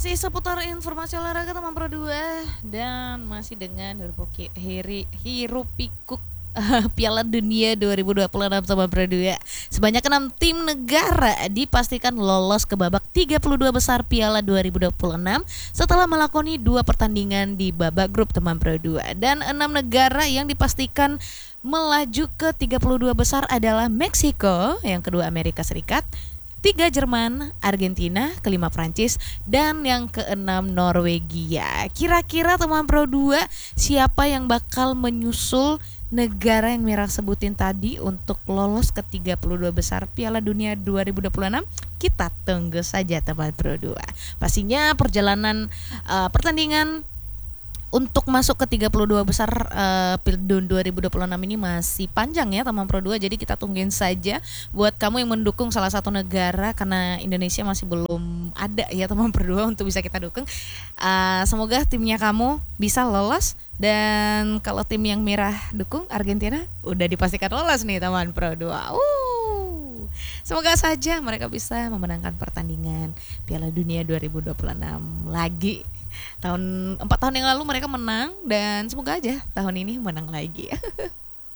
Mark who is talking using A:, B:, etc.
A: Masih seputar informasi olahraga teman Pro 2 dan masih dengan Hirup Pikuk Piala Dunia 2026 teman Pro 2. Sebanyak 6 tim negara dipastikan lolos ke babak 32 besar Piala 2026 setelah melakoni 2 pertandingan di babak grup teman Pro 2. Dan 6 negara yang dipastikan melaju ke 32 besar adalah Meksiko, yang kedua Amerika Serikat, 3 Jerman, Argentina, kelima Prancis, dan yang keenam Norwegia. Kira-kira teman Pro 2 siapa yang bakal menyusul negara yang Mira sebutin tadi untuk lolos ke 32 besar Piala Dunia 2026? Kita tunggu saja teman Pro 2. Pastinya perjalanan pertandingan untuk masuk ke 32 besar Pildun 2026 ini masih panjang ya teman Pro 2. Jadi kita tungguin saja buat kamu yang mendukung salah satu negara, karena Indonesia masih belum ada ya teman Pro 2 untuk bisa kita dukung. Semoga timnya kamu bisa lolos. Dan kalau tim yang merah dukung Argentina udah dipastikan lolos nih teman Pro 2. Semoga saja mereka bisa memenangkan pertandingan Piala Dunia 2026 lagi. 4 tahun yang lalu mereka menang, dan semoga aja tahun ini menang lagi.